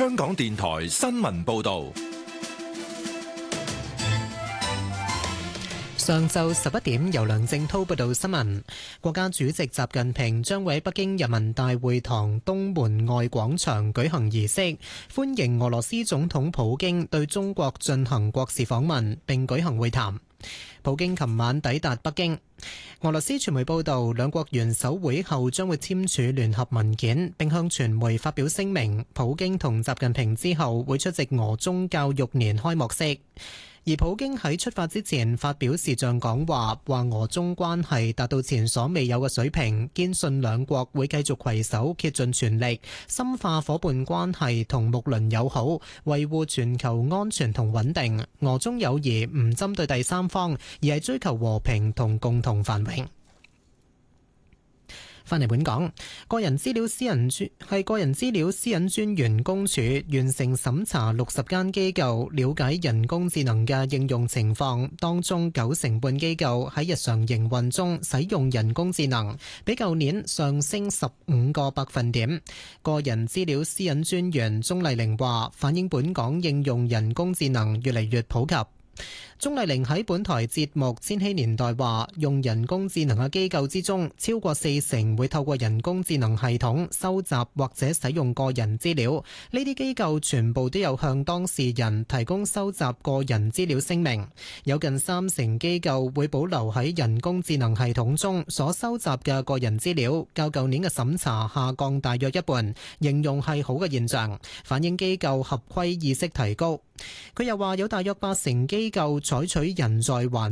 香港電台新聞報道。 上晝11點，由梁正濤報道新聞。國家主席習近平將會喺北京人民大會堂東門外廣場舉行儀式，歡迎俄羅斯總統普京對中國進行國事訪問，並舉行會談。普京琴晚抵達北京。俄羅斯傳媒報道，兩國元首會後將會簽署聯合文件，並向傳媒發表聲明。普京同習近平之後會出席俄中教育年開幕式。而普京喺出發之前發表視像講話，話俄中關係達到前所未有嘅水平，堅信兩國會繼續攜手竭盡全力，深化夥伴關係同睦鄰友好，維護全球安全同穩定。俄中友誼唔針對第三方，而係追求和平同共同繁榮。返嚟本港，個人資料私隱專員公署完成審查60間機構，了解人工智能嘅應用情況，當中90%半機構喺日常營運中使用人工智能，比舊年上升15個百分點。個人資料私隱專員鍾麗玲話，反映本港應用人工智能越嚟越普及。鍾麗玲喺本台節目《千禧年代》話，用人工智能嘅機構之中，超過40%會透過人工智能系統收集或者使用個人資料。呢啲機構全部都有向當事人提供收集個人資料聲明。有近30%機構會保留喺人工智能系統中所收集嘅個人資料，較舊年嘅審查下降大約一半，形容係好嘅現象，反映機構合規意識提高。佢又話有大約80%機構採取人在還